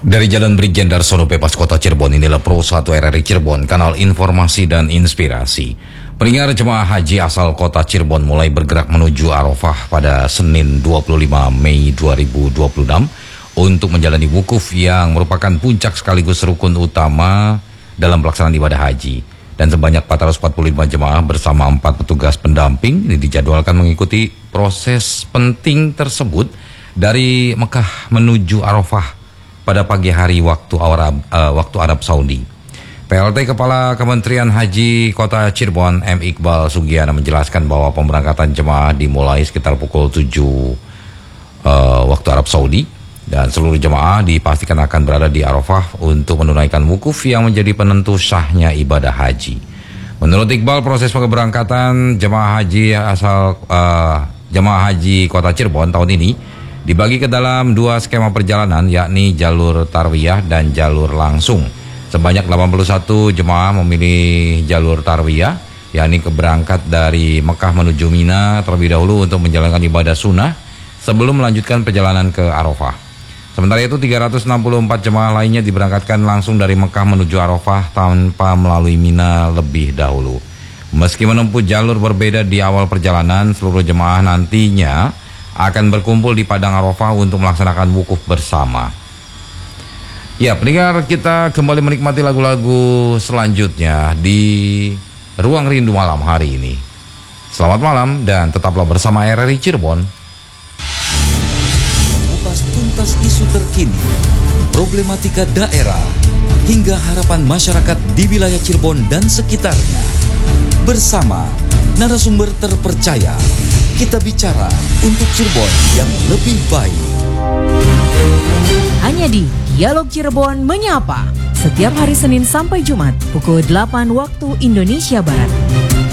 Dari Jalan Brigjen Darsono Pepas Kota Cirebon, inilah Pro 1 RRI Cirebon, kanal informasi dan inspirasi. Pendengar, jemaah haji asal Kota Cirebon mulai bergerak menuju Arafah pada Senin 25 Mei 2026 untuk menjalani wukuf yang merupakan puncak sekaligus rukun utama dalam pelaksanaan ibadah haji. Dan sebanyak 445 jemaah bersama 4 petugas pendamping ini dijadwalkan mengikuti proses penting tersebut dari Mekah menuju Arafah pada pagi hari waktu Arab Saudi. PLT Kepala Kementerian Haji Kota Cirebon M. Iqbal Sugiana menjelaskan bahwa pemberangkatan jemaah dimulai sekitar pukul 7 waktu Arab Saudi, dan seluruh jemaah dipastikan akan berada di Arafah untuk menunaikan wukuf yang menjadi penentu sahnya ibadah haji. Menurut Iqbal, proses keberangkatan jemaah haji Kota Cirebon tahun ini dibagi ke dalam 2 skema perjalanan, yakni jalur tarwiyah dan jalur langsung. Sebanyak 81 jemaah memilih jalur tarwiyah, yakni keberangkat dari Mekah menuju Mina terlebih dahulu untuk menjalankan ibadah sunnah sebelum melanjutkan perjalanan ke Arafah. Sementara itu 364 jemaah lainnya diberangkatkan langsung dari Mekah menuju Arafah tanpa melalui Mina lebih dahulu. Meski menempuh jalur berbeda di awal perjalanan, seluruh jemaah nantinya akan berkumpul di Padang Arafah untuk melaksanakan wukuf bersama. Ya, pendengar, kita kembali menikmati lagu-lagu selanjutnya di Ruang Rindu Malam hari ini. Selamat malam dan tetaplah bersama RRI Cirebon. Mengupas tuntas isu terkini, problematika daerah, hingga harapan masyarakat di wilayah Cirebon dan sekitarnya. Bersama narasumber terpercaya, kita bicara untuk Cirebon yang lebih baik. Hanya di Dialog Cirebon Menyapa, setiap hari Senin sampai Jumat pukul 8 waktu Indonesia Barat.